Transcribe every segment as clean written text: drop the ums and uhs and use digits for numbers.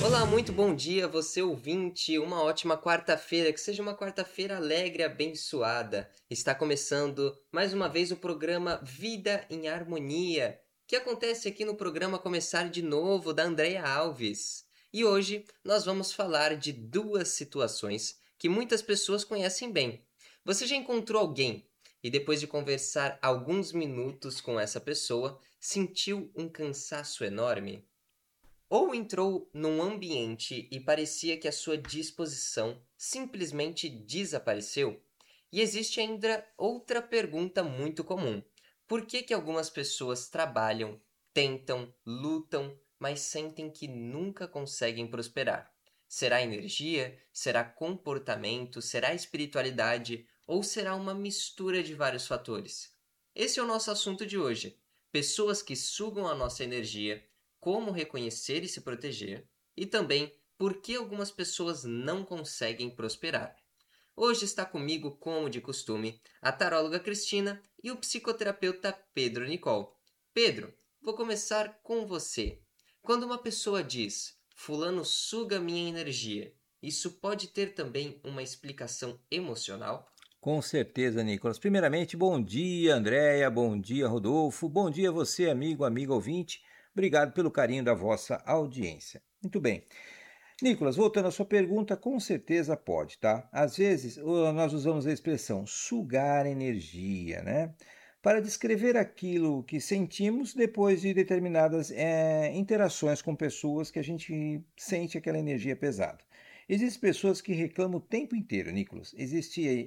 Olá, muito bom dia, você ouvinte. Uma ótima quarta-feira, que seja uma quarta-feira alegre e abençoada. Está começando mais uma vez o programa Vida em Harmonia, que acontece aqui no programa Começar de Novo, da Andrea Alves. E hoje nós vamos falar de duas situações que muitas pessoas conhecem bem. Você já encontrou alguém e depois de conversar alguns minutos com essa pessoa, sentiu um cansaço enorme? Ou entrou num ambiente e parecia que a sua disposição simplesmente desapareceu? E existe ainda outra pergunta muito comum: por que que algumas pessoas trabalham, tentam, lutam, mas sentem que nunca conseguem prosperar? Será energia? Será comportamento? Será espiritualidade? Ou será uma mistura de vários fatores? Esse é o nosso assunto de hoje. Pessoas que sugam a nossa energia, como reconhecer e se proteger, e também por que algumas pessoas não conseguem prosperar. Hoje está comigo, como de costume, a taróloga Cristina e o psicoterapeuta Pedro Nicol. Pedro, vou começar com você. Quando uma pessoa diz Fulano suga minha energia, isso pode ter também uma explicação emocional? Com certeza, Nicolas. Primeiramente, bom dia, Andréia, bom dia, Rodolfo, bom dia você, amigo ouvinte. Obrigado pelo carinho da vossa audiência. Muito bem. Nicolas, voltando à sua pergunta, com certeza pode, tá? Às vezes, nós usamos a expressão sugar energia, né? Para descrever aquilo que sentimos depois de determinadas interações com pessoas que a gente sente aquela energia pesada. Existem pessoas que reclamam o tempo inteiro, Nicolas. Existe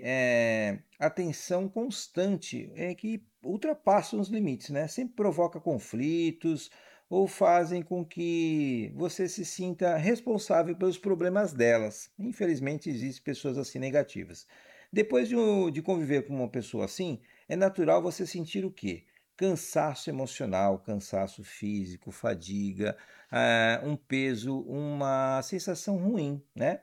atenção constante que ultrapassa os limites, né? Sempre provoca conflitos ou fazem com que você se sinta responsável pelos problemas delas. Infelizmente, existem pessoas assim negativas. Depois de conviver com uma pessoa assim, é natural você sentir o quê? Cansaço emocional, cansaço físico, fadiga, um peso, uma sensação ruim, né?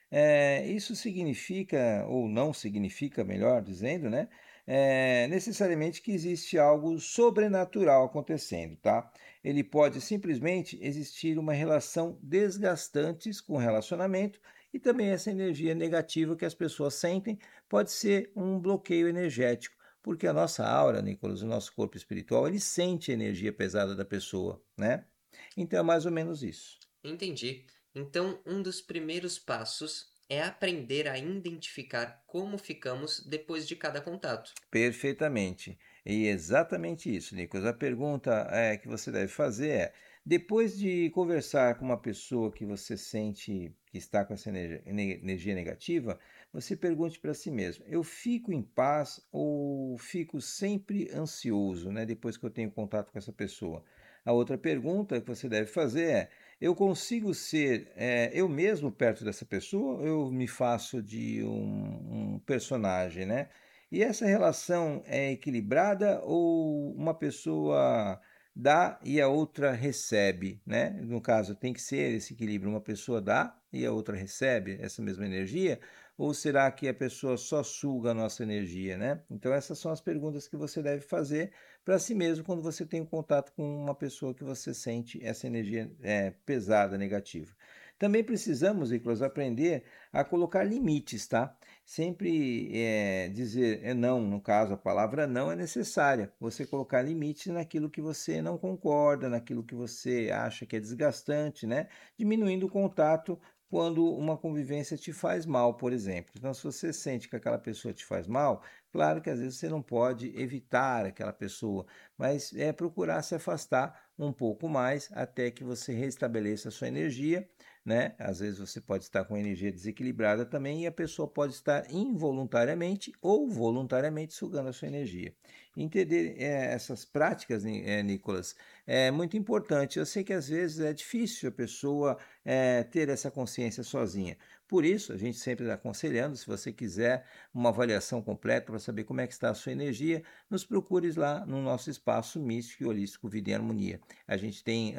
Isso significa, ou não significa, melhor dizendo, né? Necessariamente que existe algo sobrenatural acontecendo, tá? Ele pode simplesmente existir uma relação desgastante com o relacionamento e também essa energia negativa que as pessoas sentem pode ser um bloqueio energético, porque a nossa aura, Nicolas, o nosso corpo espiritual, ele sente a energia pesada da pessoa, né? Então é mais ou menos isso. Entendi. Então, um dos primeiros passos é aprender a identificar como ficamos depois de cada contato. Perfeitamente. E exatamente isso, Nicolas. A pergunta que você deve fazer é: depois de conversar com uma pessoa que você sente que está com essa energia negativa, você pergunte para si mesmo: eu fico em paz ou fico sempre ansioso, né, depois que eu tenho contato com essa pessoa? A outra pergunta que você deve fazer é: eu consigo ser eu mesmo perto dessa pessoa ou eu me faço de um personagem, né? E essa relação é equilibrada ou uma pessoa dá e a outra recebe, né? No caso, tem que ser esse equilíbrio, uma pessoa dá e a outra recebe essa mesma energia, ou será que a pessoa só suga a nossa energia, né? Então essas são as perguntas que você deve fazer para si mesmo quando você tem um contato com uma pessoa que você sente essa energia pesada, negativa. Também precisamos, Nicolas, aprender a colocar limites, tá? Sempre dizer não, no caso, a palavra não é necessária. Você colocar limites naquilo que você não concorda, naquilo que você acha que é desgastante, né? Diminuindo o contato quando uma convivência te faz mal, por exemplo. Então, se você sente que aquela pessoa te faz mal, claro que às vezes você não pode evitar aquela pessoa, mas é procurar se afastar um pouco mais até que você restabeleça a sua energia, né? Às vezes você pode estar com energia desequilibrada também e a pessoa pode estar involuntariamente ou voluntariamente sugando a sua energia. Entender essas práticas, Nicolas, é muito importante. Eu sei que às vezes é difícil a pessoa ter essa consciência sozinha. Por isso, a gente sempre está aconselhando, se você quiser uma avaliação completa para saber como é que está a sua energia, nos procures lá no nosso espaço místico e holístico Vida em Harmonia. A gente tem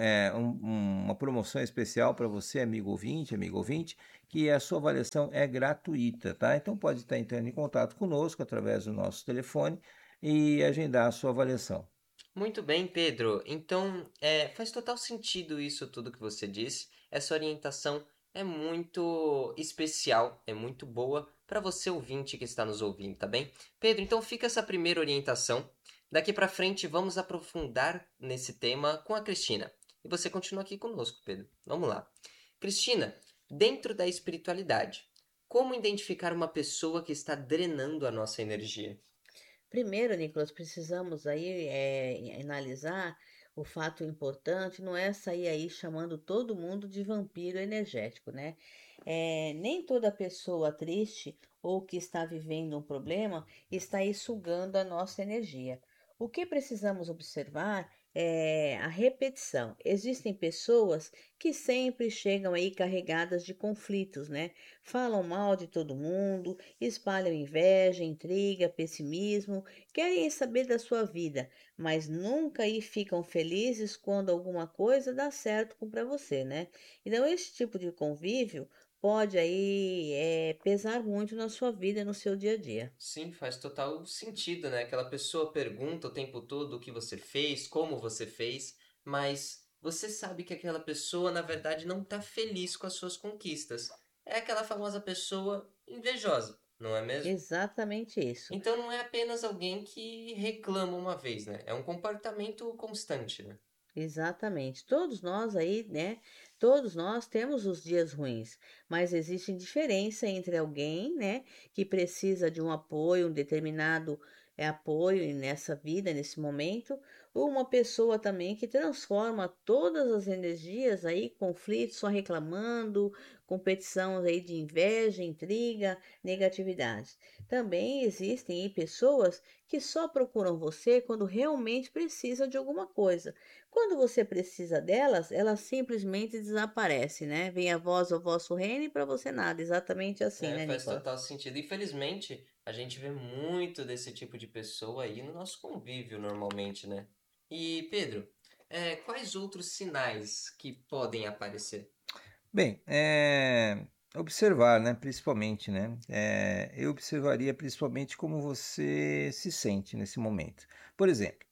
uma promoção especial para você, amigo ouvinte, que a sua avaliação é gratuita, tá? Então pode estar entrando em contato conosco através do nosso telefone e agendar a sua avaliação. Muito bem, Pedro. Então, faz total sentido isso tudo que você disse. Essa orientação é muito especial, é muito boa para você ouvinte que está nos ouvindo, tá bem? Pedro, então fica essa primeira orientação. Daqui para frente vamos aprofundar nesse tema com a Cristina. E você continua aqui conosco, Pedro. Vamos lá. Cristina, dentro da espiritualidade, como identificar uma pessoa que está drenando a nossa energia? Primeiro, Nicolas, precisamos aí analisar o fato importante, não é sair aí chamando todo mundo de vampiro energético, né? Nem toda pessoa triste ou que está vivendo um problema está aí sugando a nossa energia. O que precisamos observar é a repetição. Existem pessoas que sempre chegam aí carregadas de conflitos, né? Falam mal de todo mundo, espalham inveja, intriga, pessimismo, querem saber da sua vida, mas nunca aí ficam felizes quando alguma coisa dá certo para você, né? Então, esse tipo de convívio pode aí pesar muito na sua vida, no seu dia a dia. Sim, faz total sentido, né? Aquela pessoa pergunta o tempo todo o que você fez, como você fez, mas você sabe que aquela pessoa, na verdade, não está feliz com as suas conquistas. É aquela famosa pessoa invejosa, não é mesmo? Exatamente isso. Então não é apenas alguém que reclama uma vez, né? É um comportamento constante, né? Exatamente. Todos nós aí, né? Todos nós temos os dias ruins, mas existe diferença entre alguém, né, que precisa de um apoio, um determinado apoio nessa vida, nesse momento, ou uma pessoa também que transforma todas as energias aí, conflitos, só reclamando, competição aí de inveja, intriga, negatividade. Também existem aí pessoas que só procuram você quando realmente precisam de alguma coisa. Quando você precisa delas, elas simplesmente desaparecem, né? Vem a voz ao vosso reino e para você nada. Exatamente assim, É, né, faz Nicolas? total sentido. Infelizmente, a gente vê muito desse tipo de pessoa aí no nosso convívio normalmente, né? E, Pedro, quais outros sinais que podem aparecer? Bem, observar, né, principalmente, né? Eu observaria principalmente como você se sente nesse momento. Por exemplo,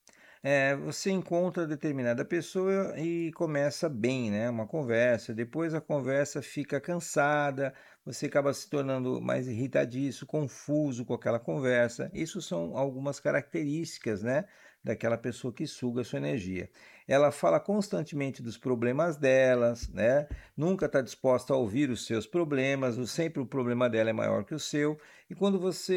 você encontra determinada pessoa e começa bem, né? Uma conversa. Depois a conversa fica cansada, você acaba se tornando mais irritadiço, confuso com aquela conversa. Isso são algumas características, né? Daquela pessoa que suga a sua energia. Ela fala constantemente dos problemas delas, né? Nunca está disposta a ouvir os seus problemas, sempre o problema dela é maior que o seu. E quando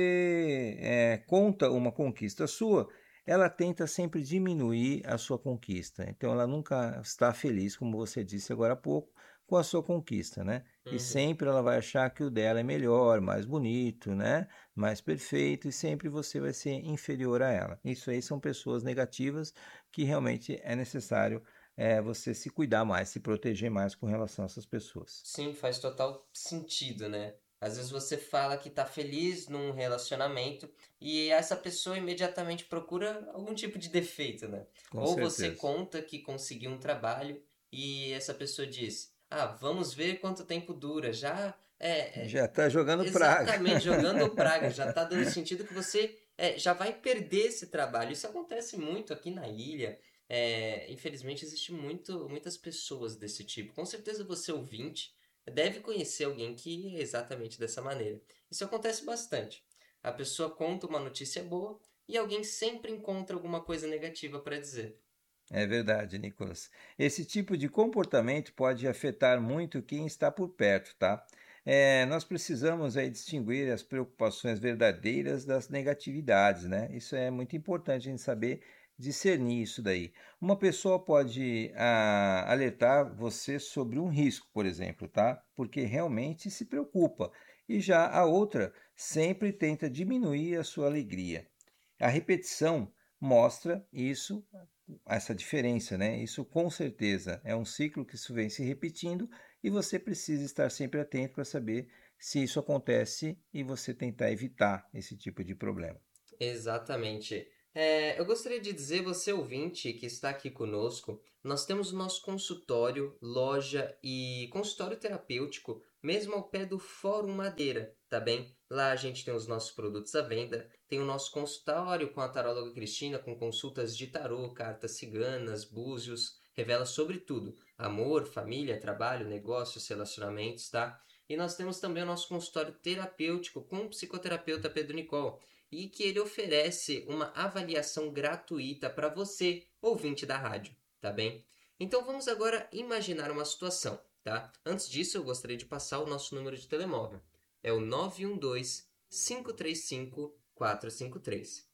você conta uma conquista sua, ela tenta sempre diminuir a sua conquista. Então ela nunca está feliz, como você disse agora há pouco, com a sua conquista, né? E Uhum. sempre ela vai achar que o dela é melhor, mais bonito, né? Mais perfeito, e sempre você vai ser inferior a ela. Isso aí são pessoas negativas que realmente é necessário você se cuidar mais, se proteger mais com relação a essas pessoas. Sim, faz total sentido, né? Às vezes você fala que tá feliz num relacionamento e essa pessoa imediatamente procura algum tipo de defeito, né? Com Ou você certeza. conta que conseguiu um trabalho e essa pessoa diz: Ah, vamos ver quanto tempo dura. Já Já está jogando praga. exatamente jogando praga, já tá dando sentido que você já vai perder esse trabalho. Isso acontece muito aqui na ilha. Infelizmente, existe muitas pessoas desse tipo. Com certeza você ouvinte deve conhecer alguém que é exatamente dessa maneira. Isso acontece bastante. A pessoa conta uma notícia boa e alguém sempre encontra alguma coisa negativa para dizer. É verdade, Nicolas. Esse tipo de comportamento pode afetar muito quem está por perto, tá? Nós precisamos aí distinguir as preocupações verdadeiras das negatividades, né? Isso é muito importante a gente saber discernir isso daí. Uma pessoa pode alertar você sobre um risco, por exemplo, tá? Porque realmente se preocupa. E já a outra sempre tenta diminuir a sua alegria. A repetição mostra isso, essa diferença, né? Isso com certeza é um ciclo que isso vem se repetindo e você precisa estar sempre atento para saber se isso acontece e você tentar evitar esse tipo de problema. Exatamente. Eu gostaria de dizer, você ouvinte que está aqui conosco, nós temos o nosso consultório, loja e consultório terapêutico, mesmo ao pé do Fórum Madeira, tá bem? Lá a gente tem os nossos produtos à venda, tem o nosso consultório com a taróloga Cristina, com consultas de tarô, cartas ciganas, búzios, revela sobre tudo: amor, família, trabalho, negócios, relacionamentos, tá? E nós temos também o nosso consultório terapêutico com o psicoterapeuta Pedro Nicol, e que ele oferece uma avaliação gratuita para você, ouvinte da rádio, tá bem? Então vamos agora imaginar uma situação, tá? Antes disso, eu gostaria de passar o nosso número de telemóvel. É o 912-535-453.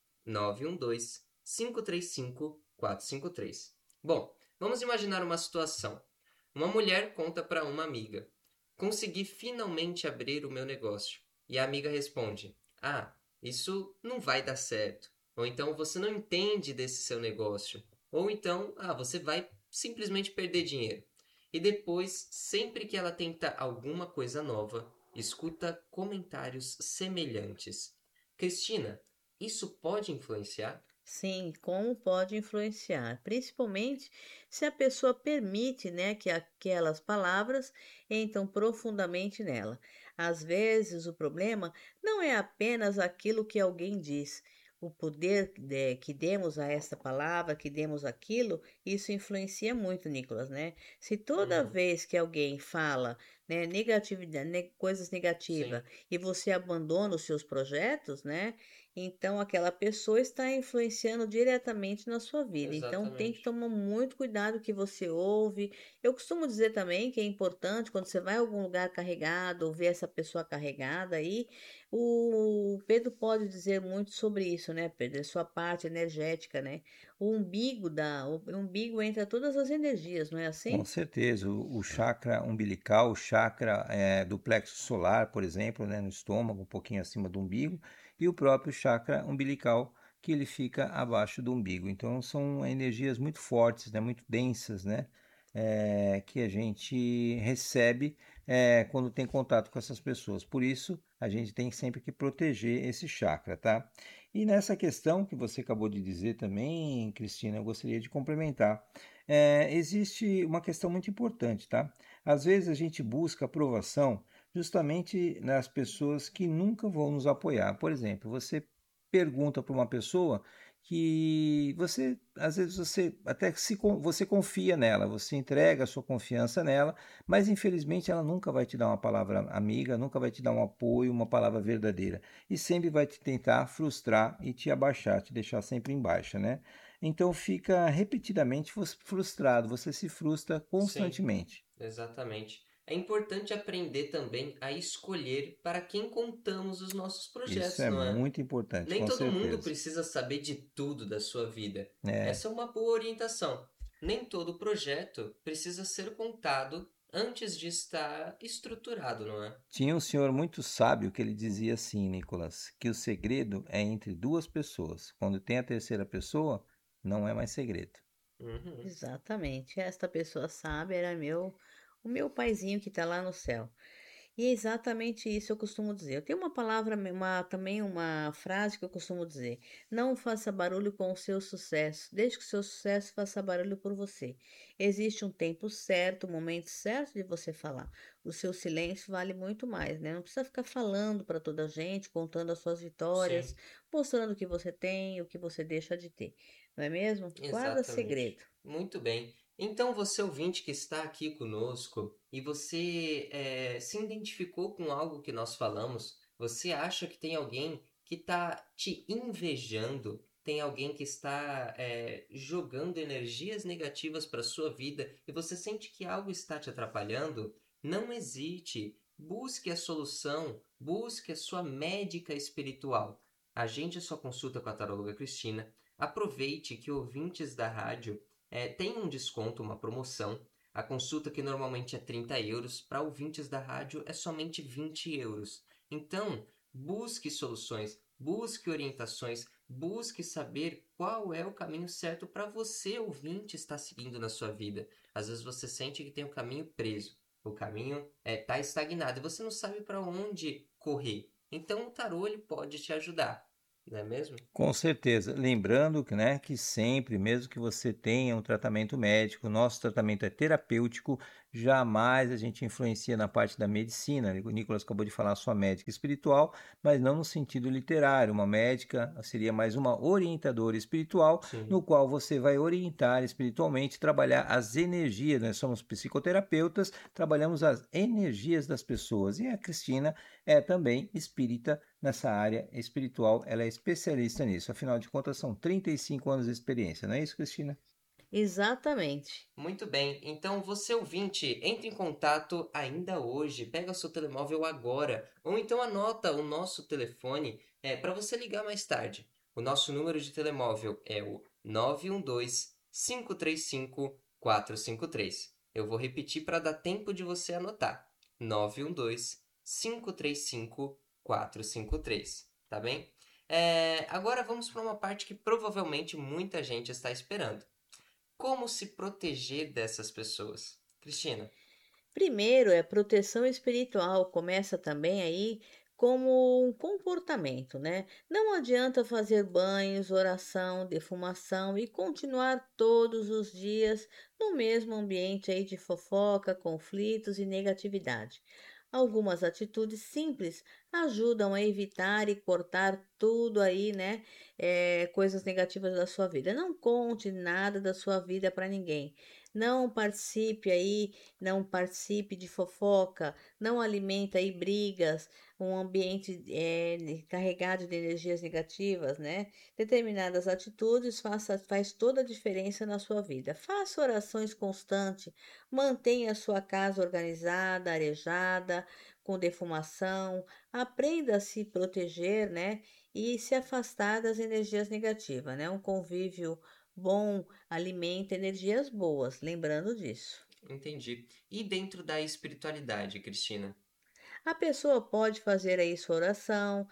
912-535-453. Bom, vamos imaginar uma situação. Uma mulher conta para uma amiga: consegui finalmente abrir o meu negócio. E a amiga responde: ah, isso não vai dar certo. Ou então você não entende desse seu negócio. Ou então, você vai simplesmente perder dinheiro. E depois, sempre que ela tenta alguma coisa nova, escuta comentários semelhantes. Cristina, isso pode influenciar? Sim, como pode influenciar, principalmente se a pessoa permite, né, que aquelas palavras entram profundamente nela. Às vezes, o problema não é apenas aquilo que alguém diz. O poder que demos a essa palavra, que demos aquilo, isso influencia muito, Nicolas, né? Se toda Uhum. vez que alguém fala, né, negatividade, coisas negativas, Sim, e você abandona os seus projetos, né? Então, aquela pessoa está influenciando diretamente na sua vida. Então, tem que exatamente. tomar muito cuidado com o que você ouve. Eu costumo dizer também que é importante, quando você vai a algum lugar carregado, ou ver essa pessoa carregada aí, o Pedro pode dizer muito sobre isso, né, Pedro? É sua parte energética, né? O umbigo entra todas as energias, não é Com assim? certeza, o chakra umbilical, o chakra do plexo solar, por exemplo, né, no estômago, um pouquinho acima do umbigo, e o próprio chakra umbilical, que ele fica abaixo do umbigo. Então, são energias muito fortes, né, muito densas, né, que a gente recebe quando tem contato com essas pessoas. Por isso, a gente tem sempre que proteger esse chakra, tá? E nessa questão que você acabou de dizer também, Cristina, eu gostaria de complementar. Existe uma questão muito importante, tá? Às vezes a gente busca aprovação justamente nas pessoas que nunca vão nos apoiar. Por exemplo, você pergunta para uma pessoa que você, às vezes você até você confia nela, você entrega a sua confiança nela, mas infelizmente ela nunca vai te dar uma palavra amiga, nunca vai te dar um apoio, uma palavra verdadeira, e sempre vai te tentar frustrar e te abaixar, te deixar sempre em baixa, né? Então fica repetidamente frustrado, você se frustra Sim, constantemente. exatamente. É importante aprender também a escolher para quem contamos os nossos Isso projetos, é não é? muito importante, Nem com todo mundo certeza. precisa saber de tudo da sua vida. É, Essa é uma boa orientação. Nem todo projeto precisa ser contado antes de estar estruturado, não é? tinha um senhor muito sábio que ele dizia assim, Nicolas, que o segredo é entre duas pessoas. Quando tem a terceira pessoa, não é mais segredo. Uhum. Exatamente. Esta pessoa sabe, era o meu paizinho que está lá no céu. E é exatamente isso eu costumo dizer. Eu tenho uma palavra, também uma frase que eu costumo dizer: não faça barulho com o seu sucesso, desde que o seu sucesso faça barulho por você. Existe um tempo certo, um momento certo de você falar. O seu silêncio vale muito mais, né? Não precisa ficar falando para toda a gente, contando as suas Sim, vitórias, mostrando o que você tem, o que você deixa de ter. Não é mesmo? Guarda exatamente. segredo. Muito bem. Então, você ouvinte que está aqui conosco e você se identificou com algo que nós falamos, você acha que tem alguém que está te invejando, tem alguém que está jogando energias negativas para a sua vida e você sente que algo está te atrapalhando? Não hesite, busque a solução, busque a sua médica espiritual. Agende a sua consulta com a taróloga Cristina. Aproveite que ouvintes da rádio têm um desconto, uma promoção. A consulta, que normalmente é 30 euros, para ouvintes da rádio é somente 20 euros. Então, busque soluções, busque orientações, busque saber qual é o caminho certo para você, ouvinte, estar seguindo na sua vida. Às vezes você sente que tem o caminho preso, o caminho está estagnado e você não sabe para onde correr. Então, o tarô ele pode te ajudar, não é mesmo? Com certeza. Lembrando que, né, que sempre, mesmo que você tenha um tratamento médico, nosso tratamento é terapêutico, Jamais a gente influencia na parte da medicina. O Nicolas acabou de falar sua médica espiritual, mas não no sentido literário. Uma médica seria mais uma orientadora espiritual, Sim. no qual você vai orientar espiritualmente, trabalhar as energias. Nós somos psicoterapeutas, trabalhamos as energias das pessoas. E a Cristina é também espírita nessa área espiritual, ela é especialista nisso. Afinal de contas, são 35 anos de experiência, não é isso, Cristina? Exatamente. Muito bem, então você ouvinte, entre em contato ainda hoje, pega o seu telemóvel agora, ou então anota o nosso telefone para você ligar mais tarde. O nosso número de telemóvel é o 912-535-453. Eu vou repetir para dar tempo de você anotar. 912-535-453, tá bem? Agora vamos para uma parte que provavelmente muita gente está esperando. Como se proteger dessas pessoas? Cristina. Primeiro é proteção espiritual, começa também aí como um comportamento, né? Não adianta fazer banhos, oração, defumação e continuar todos os dias no mesmo ambiente aí de fofoca, conflitos e negatividade. Algumas atitudes simples ajudam a evitar e cortar tudo aí, né? Coisas negativas da sua vida. Não conte nada da sua vida para ninguém. Não participe aí, não participe de fofoca, não alimente aí brigas, um ambiente carregado de energias negativas, né? Determinadas atitudes faz toda a diferença na sua vida. Faça orações constantes, mantenha a sua casa organizada, arejada, com defumação, aprenda a se proteger, né? E se afastar das energias negativas, né? Um convívio bom alimenta energias boas, lembrando disso. Entendi. E dentro da espiritualidade, Cristina? A pessoa pode fazer aí sua oração,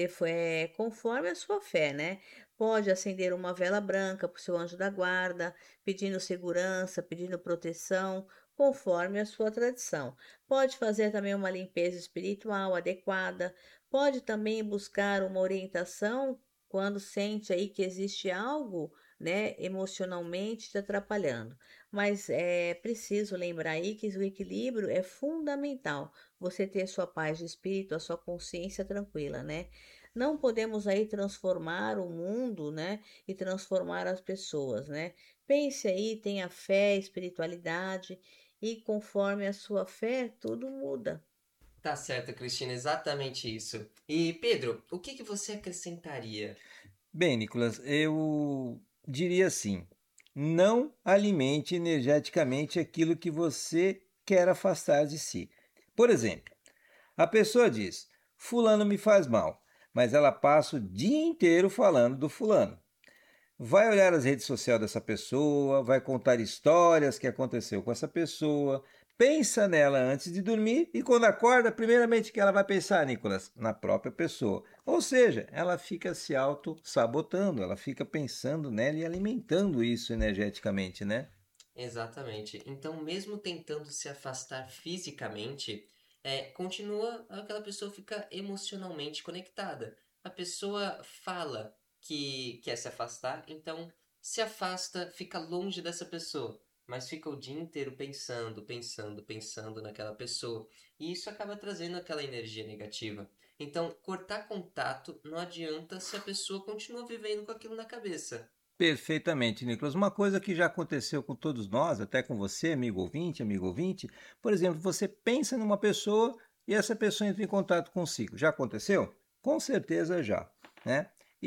conforme a sua fé, né? Pode acender uma vela branca para o seu anjo da guarda, pedindo segurança, pedindo proteção, conforme a sua tradição. Pode fazer também uma limpeza espiritual adequada, pode também buscar uma orientação quando sente aí que existe algo, né, emocionalmente te atrapalhando. Mas é preciso lembrar aí que o equilíbrio é fundamental, você ter sua paz de espírito, a sua consciência tranquila, né? Não podemos aí transformar o mundo, né? E transformar as pessoas, né? Pense aí, tenha fé, espiritualidade e conforme a sua fé, tudo muda. Tá certo, Cristina, exatamente isso. E Pedro, o que você acrescentaria? Bem, Nicolas, eu diria assim: não alimente energeticamente aquilo que você quer afastar de si. Por exemplo, a pessoa diz: Fulano me faz mal, mas ela passa o dia inteiro falando do fulano. Vai olhar as redes sociais dessa pessoa, vai contar histórias que aconteceu com essa pessoa, pensa nela antes de dormir e quando acorda, primeiramente que ela vai pensar, Nicolas, na própria pessoa. Ou seja, ela fica se auto-sabotando, ela fica pensando nela e alimentando isso energeticamente, né? Exatamente. Então, mesmo tentando se afastar fisicamente, continua aquela pessoa fica emocionalmente conectada. A pessoa fala que quer se afastar, então se afasta, fica longe dessa pessoa, mas fica o dia inteiro pensando, pensando, pensando naquela pessoa. E isso acaba trazendo aquela energia negativa. Então, cortar contato não adianta se a pessoa continua vivendo com aquilo na cabeça. Perfeitamente, Nicolas. Uma coisa que já aconteceu com todos nós, até com você, amigo ouvinte, por exemplo, você pensa numa pessoa e essa pessoa entra em contato consigo. Já aconteceu? Com certeza já, né?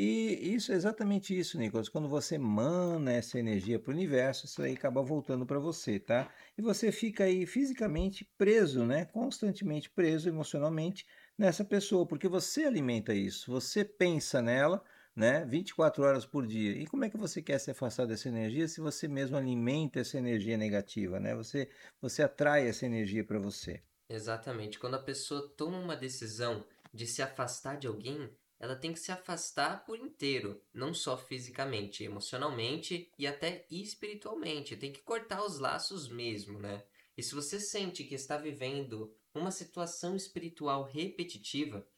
E isso é exatamente isso, Nicolas. Quando você mana essa energia para o universo, isso aí acaba voltando para você, tá? E você fica aí fisicamente preso, né? Constantemente preso emocionalmente nessa pessoa, porque você alimenta isso, você pensa nela, né? 24 horas por dia. E como é que você quer se afastar dessa energia se você mesmo alimenta essa energia negativa, né? Você atrai essa energia para você. Exatamente. Quando a pessoa toma uma decisão de se afastar de alguém, ela tem que se afastar por inteiro, não só fisicamente, emocionalmente e até espiritualmente. Tem que cortar os laços mesmo, né? E se você sente que está vivendo uma situação espiritual repetitiva,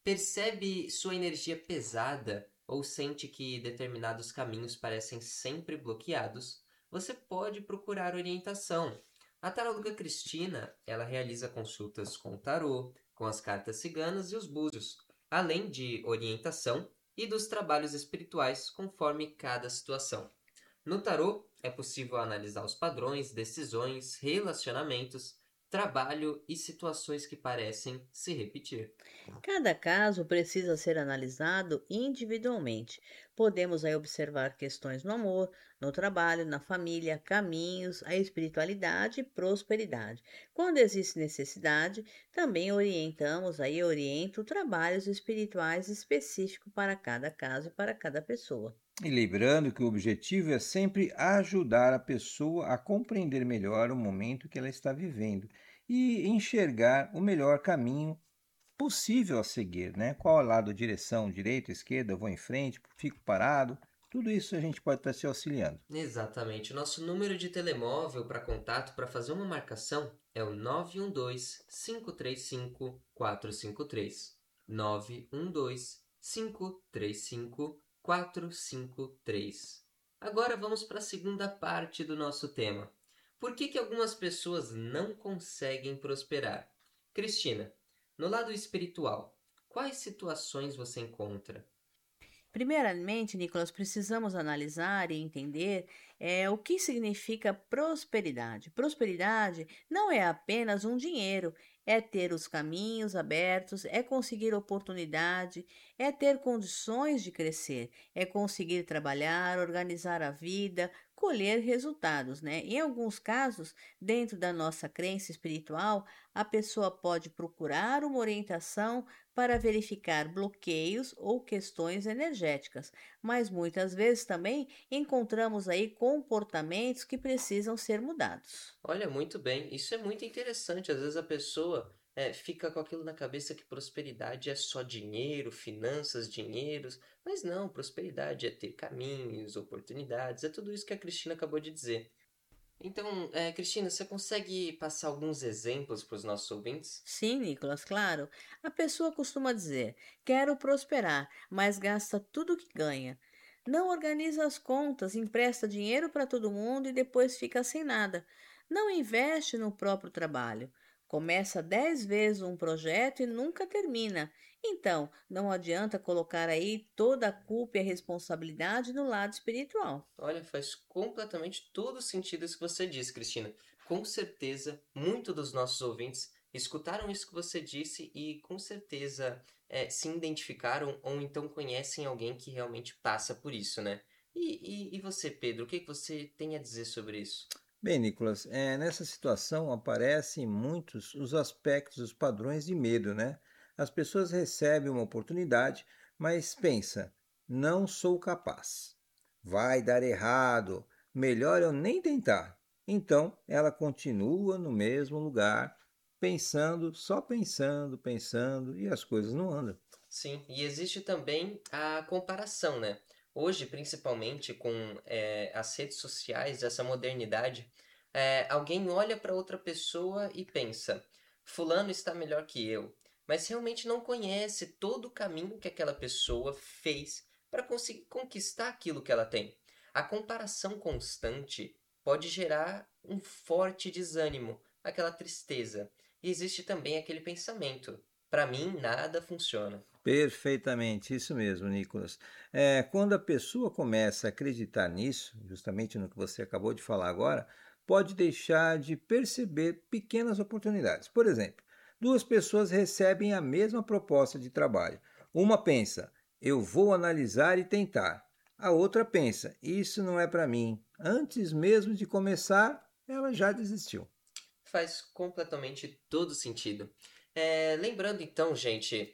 percebe sua energia pesada ou sente que determinados caminhos parecem sempre bloqueados, você pode procurar orientação. A taróloga Cristina, ela realiza consultas com o tarô, com as cartas ciganas e os búzios, além de orientação e dos trabalhos espirituais conforme cada situação. No tarô, é possível analisar os padrões, decisões, relacionamentos, trabalho e situações que parecem se repetir. Cada caso precisa ser analisado individualmente. Podemos aí observar questões no amor, no trabalho, na família, caminhos, a espiritualidade e prosperidade. Quando existe necessidade, também oriento trabalhos espirituais específicos para cada caso e para cada pessoa. E lembrando que o objetivo é sempre ajudar a pessoa a compreender melhor o momento que ela está vivendo e enxergar o melhor caminho possível a seguir, né? Qual lado, direção, direita, esquerda, eu vou em frente, fico parado. Tudo isso a gente pode estar se auxiliando. Exatamente. O nosso número de telemóvel para contato para fazer uma marcação é o 912-535-453. 912-535-453. Agora vamos para a segunda parte do nosso tema. Por que algumas pessoas não conseguem prosperar? Cristina, no lado espiritual, quais situações você encontra? Primeiramente, Nicolas, precisamos analisar e entender o que significa prosperidade. Prosperidade não é apenas um dinheiro, é ter os caminhos abertos, é conseguir oportunidade, é ter condições de crescer, é conseguir trabalhar, organizar a vida, colher resultados, né? Em alguns casos, dentro da nossa crença espiritual, a pessoa pode procurar uma orientação para verificar bloqueios ou questões energéticas, mas muitas vezes também encontramos aí comportamentos que precisam ser mudados. Olha, muito bem. Isso é muito interessante. Às vezes a pessoa fica com aquilo na cabeça que prosperidade é só dinheiro, finanças, dinheiros. Mas não, prosperidade é ter caminhos, oportunidades. É tudo isso que a Cristina acabou de dizer. Então, Cristina, você consegue passar alguns exemplos para os nossos ouvintes? Sim, Nicolas, claro. A pessoa costuma dizer: quero prosperar, mas gasta tudo que ganha. Não organiza as contas, empresta dinheiro para todo mundo e depois fica sem nada. Não investe no próprio trabalho. Começa 10 vezes um projeto e nunca termina. Então, não adianta colocar aí toda a culpa e a responsabilidade no lado espiritual. Olha, faz completamente todo o sentido isso que você disse, Cristina. Com certeza, muitos dos nossos ouvintes escutaram isso que você disse e com certeza se identificaram ou então conhecem alguém que realmente passa por isso, né? E você, Pedro, o que você tem a dizer sobre isso? Bem, Nicolas, nessa situação aparecem muitos os aspectos, os padrões de medo, né? As pessoas recebem uma oportunidade, mas pensa, não sou capaz, vai dar errado, melhor eu nem tentar. Então, ela continua no mesmo lugar, pensando, só pensando, pensando, e as coisas não andam. Sim, e existe também a comparação, né? Hoje, principalmente com as redes sociais, essa modernidade, alguém olha para outra pessoa e pensa: Fulano está melhor que eu, mas realmente não conhece todo o caminho que aquela pessoa fez para conseguir conquistar aquilo que ela tem. A comparação constante pode gerar um forte desânimo, aquela tristeza. E existe também aquele pensamento: para mim, nada funciona. Perfeitamente, isso mesmo, Nicolas. Quando a pessoa começa a acreditar nisso, justamente no que você acabou de falar agora, pode deixar de perceber pequenas oportunidades. Por exemplo, duas pessoas recebem a mesma proposta de trabalho. Uma pensa, eu vou analisar e tentar. A outra pensa, isso não é para mim. Antes mesmo de começar, ela já desistiu. Faz completamente todo sentido. Lembrando então, gente,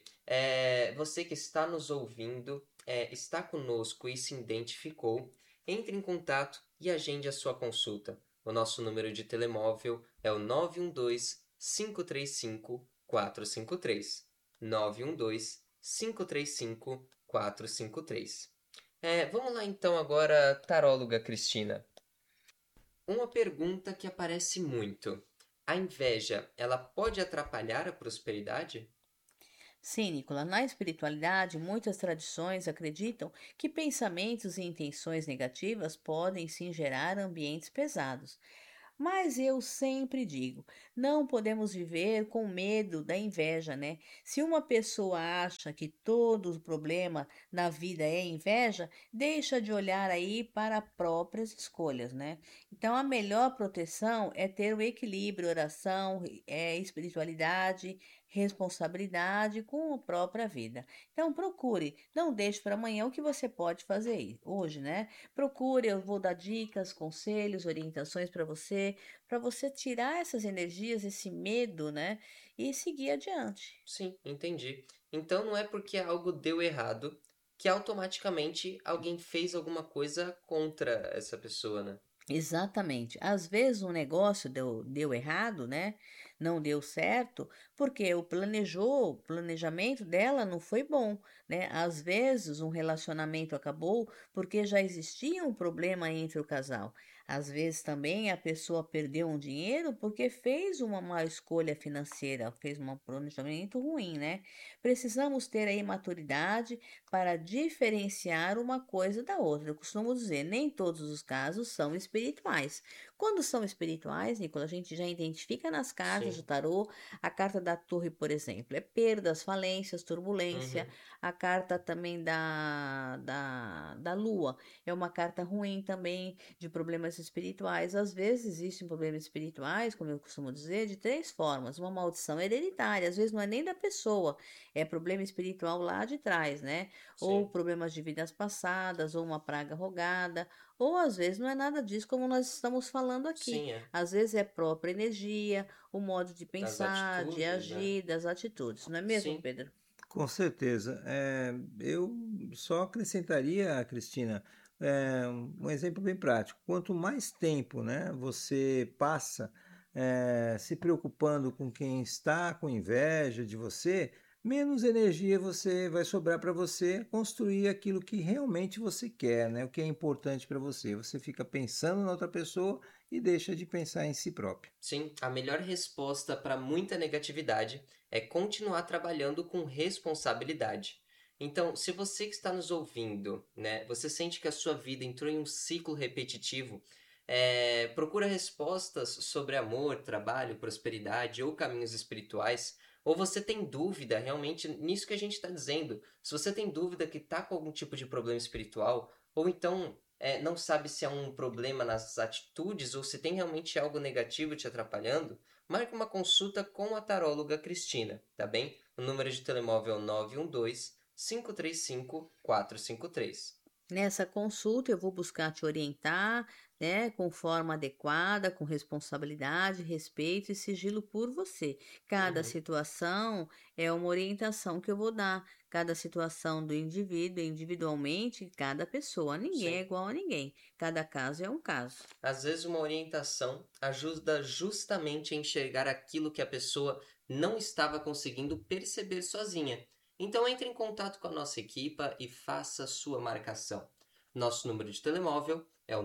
você que está nos ouvindo, está conosco e se identificou, entre em contato e agende a sua consulta. O nosso número de telemóvel é o 912-535-453. 912-535-453. Vamos lá então agora, taróloga Cristina. Uma pergunta que aparece muito. A inveja, ela pode atrapalhar a prosperidade? Sim, Nicola, na espiritualidade, muitas tradições acreditam que pensamentos e intenções negativas podem sim gerar ambientes pesados. Mas eu sempre digo, não podemos viver com medo da inveja, né? Se uma pessoa acha que todo o problema na vida é inveja, deixa de olhar aí para próprias escolhas, né? Então, a melhor proteção é ter o equilíbrio, oração, espiritualidade, responsabilidade com a própria vida. Então, procure, não deixe para amanhã o que você pode fazer hoje, né? Procure, eu vou dar dicas, conselhos, orientações para você tirar essas energias, esse medo, né? E seguir adiante. Sim, entendi. Então não é porque algo deu errado que automaticamente alguém fez alguma coisa contra essa pessoa, né? Exatamente. Às vezes um negócio deu errado, né? Não deu certo, porque o planejamento dela não foi bom, né? Às vezes um relacionamento acabou porque já existia um problema entre o casal. Às vezes também a pessoa perdeu um dinheiro porque fez uma má escolha financeira, fez um planejamento ruim, né? Precisamos ter aí maturidade para diferenciar uma coisa da outra. Eu costumo dizer, nem todos os casos são espirituais. Quando são espirituais, Nicola, a gente já identifica nas cartas do Sim. tarô, a carta da torre, por exemplo, é perdas, falências, turbulência. Uhum. A carta também da lua é uma carta ruim também de problemas espirituais. Às vezes existem problemas espirituais, como eu costumo dizer, de três formas. Uma maldição hereditária, às vezes não é nem da pessoa, é problema espiritual lá de trás, né? Ou Sim. problemas de vidas passadas, ou uma praga rogada, ou às vezes não é nada disso como nós estamos falando aqui. Sim, é. Às vezes é própria energia, o modo de Das pensar, de atitudes, né? agir, das atitudes, não é mesmo, Sim. Pedro? Com certeza. Eu só acrescentaria, Cristina, um exemplo bem prático. Quanto mais tempo, né, você passa se preocupando com quem está com inveja de você, menos energia você vai sobrar para você construir aquilo que realmente você quer, né, o que é importante para você. Você fica pensando na outra pessoa e deixa de pensar em si próprio. Sim, a melhor resposta para muita negatividade é continuar trabalhando com responsabilidade. Então, se você que está nos ouvindo, né, você sente que a sua vida entrou em um ciclo repetitivo, procura respostas sobre amor, trabalho, prosperidade ou caminhos espirituais, ou você tem dúvida realmente nisso que a gente está dizendo. Se você tem dúvida que está com algum tipo de problema espiritual, ou então não sabe se é um problema nas atitudes ou se tem realmente algo negativo te atrapalhando, marque uma consulta com a taróloga Cristina, tá bem? O número de telemóvel é 912-535-453. Nessa consulta, eu vou buscar te orientar, né, com forma adequada, com responsabilidade, respeito e sigilo por você. Cada Uhum. situação é uma orientação que eu vou dar. Cada situação do indivíduo, individualmente, cada pessoa. Ninguém é Sim. igual a ninguém. Cada caso é um caso. Às vezes uma orientação ajuda justamente a enxergar aquilo que a pessoa não estava conseguindo perceber sozinha. Então entre em contato com a nossa equipa e faça sua marcação. Nosso número de telemóvel é o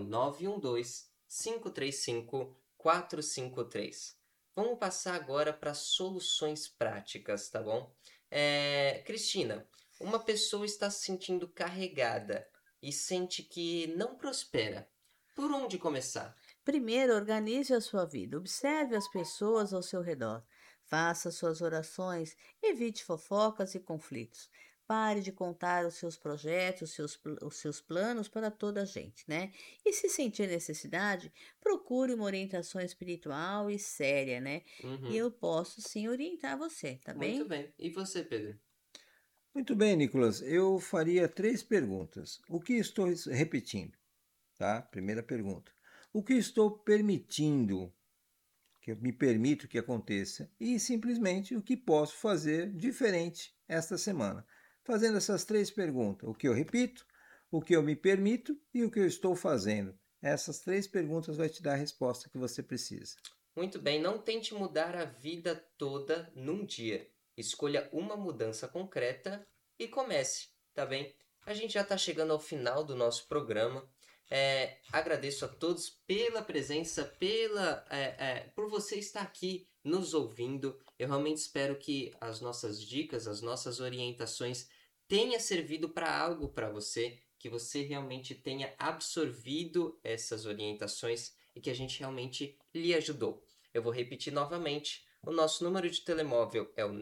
912-535-453. Vamos passar agora para soluções práticas, tá bom? Cristina, uma pessoa está se sentindo carregada e sente que não prospera. Por onde começar? Primeiro, organize a sua vida. Observe as pessoas ao seu redor. Faça suas orações. Evite fofocas e conflitos. Pare de contar os seus projetos, os seus planos para toda a gente, né? E se sentir necessidade, procure uma orientação espiritual e séria, né? E Uhum. eu posso sim orientar você, tá Muito bem? bem. E você, Pedro? Muito bem, Nicolas. Eu faria três perguntas. O que estou repetindo? Tá? Primeira pergunta. O que estou permitindo, que eu me permito que aconteça? E simplesmente o que posso fazer diferente esta semana? Fazendo essas três perguntas. O que eu repito, o que eu me permito e o que eu estou fazendo. Essas três perguntas vai te dar a resposta que você precisa. Muito bem. Não tente mudar a vida toda num dia. Escolha uma mudança concreta e comece, tá bem? A gente já está chegando ao final do nosso programa. Agradeço a todos pela presença, por você estar aqui nos ouvindo. Eu realmente espero que as nossas dicas, as nossas orientações tenha servido para algo para você, que você realmente tenha absorvido essas orientações e que a gente realmente lhe ajudou. Eu vou repetir novamente. O nosso número de telemóvel é o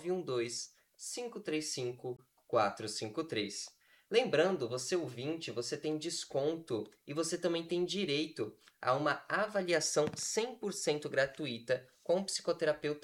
912-535-453. Lembrando, você ouvinte, você tem desconto e você também tem direito a uma avaliação 100% gratuita com o psicoterapeuta